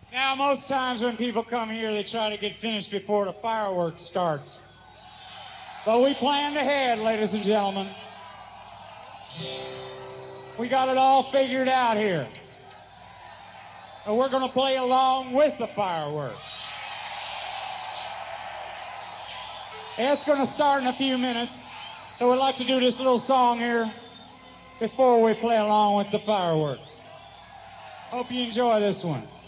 Now, most times when people come here, they try to get finished before the fireworks starts. But we planned ahead, ladies and gentlemen. We got it all figured out here. And we're going to play along with the fireworks. It's going to start in a few minutes, so we'd like to do this little song here before we play along with the fireworks. Hope you enjoy this one.